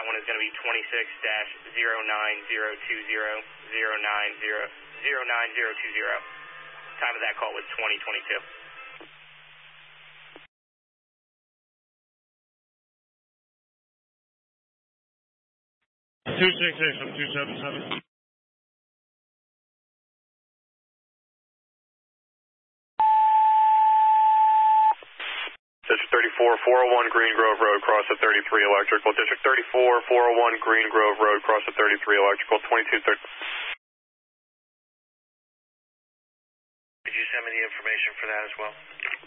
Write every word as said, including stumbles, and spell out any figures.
that one is going to be twenty-six dash zero nine zero two zero zero nine zero zero nine zero two zero. Time of that call was twenty twenty-two. two six six from two seven seven. District thirty-four, four oh one Green Grove Road, cross at thirty-three electrical. District thirty-four, four oh one Green Grove Road, cross at thirty-three electrical, twenty-two thirty. Could you send me the information for that as well?